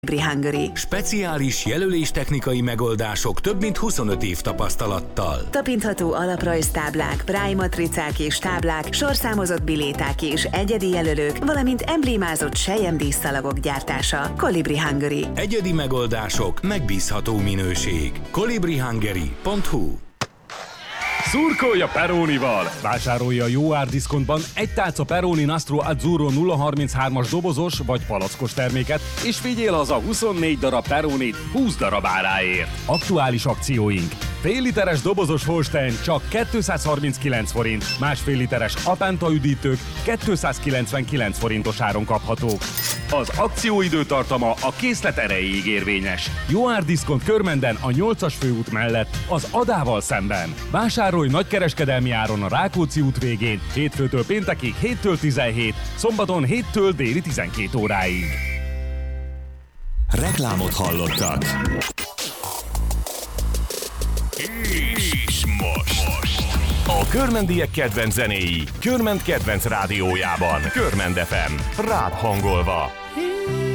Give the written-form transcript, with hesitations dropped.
Hungary. Speciális jelöléstechnikai megoldások több mint 25 év tapasztalattal. Tapintható alaprajztáblák, Braille matricák és táblák, sorszámozott biléták és egyedi jelölők, valamint emblémázott selyemdíszszalagok gyártása. Kolibri Hungary. Egyedi megoldások, megbízható minőség. kolibrihungary.hu. Szurkolj a Peronival! Vásárolja a jó árdiszkontban egy tálca Peroni Nastro Azzurro 033-as dobozos vagy palackos terméket, és vigyél haza 24 darab Peronit 20 darab áráért. Aktuális akcióink: fél literes dobozos Holstein csak 239 forint, másfél literes Apenta üdítők 299 forintos áron kaphatók. Az akcióidő tartama a készlet erejéig érvényes. Jó árdiszkont Körmenden a 8-as főút mellett, az Adával szemben. Vásárolj nagykereskedelmi áron a Rákóczi út végén, hétfőtől péntekig 7-től 17, szombaton 7-től déli 12 óráig. Reklámot hallottak. És most a körmendiek kedvenc zenéi Körmend kedvenc rádiójában. Körmend FM, rád hangolva.